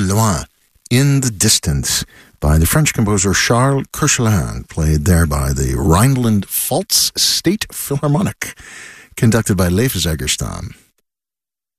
loin, in the distance, by the French composer Charles Koechlin, played there by the Rhineland-Pfalz State Philharmonic, conducted by Leif Zegerstam.